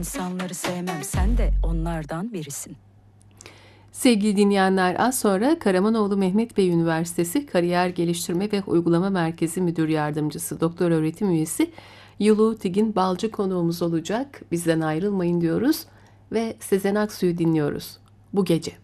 insanları sevmem, sen de onlardan birisin. Sevgili dinleyenler, az sonra Karamanoğlu Mehmet Bey Üniversitesi Kariyer Geliştirme ve Uygulama Merkezi Müdür Yardımcısı Doktor Öğretim Üyesi Yulu Tigin Balcı konuğumuz olacak. Bizden ayrılmayın diyoruz ve Sezen Aksu'yu dinliyoruz bu gece.